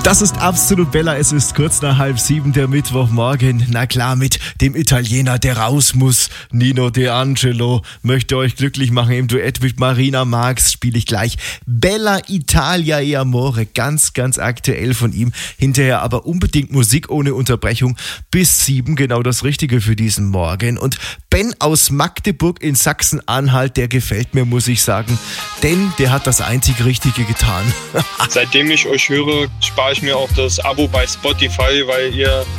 Das ist absolut Bella, es ist kurz nach 6:30 der Mittwochmorgen. Na klar, mit dem Italiener, der raus muss. Nino D'Angelo möchte euch glücklich machen im Duett mit Marina Marx. Spiele ich gleich Bella Italia e Amore, ganz, ganz aktuell von ihm. Hinterher aber unbedingt Musik ohne Unterbrechung bis 7, genau das Richtige für diesen Morgen. Und Ben aus Magdeburg in Sachsen-Anhalt, der gefällt mir, muss ich sagen, denn der hat das einzig Richtige getan. Seitdem ich euch höre, spare ich mir auch das Abo bei Spotify, weil ihr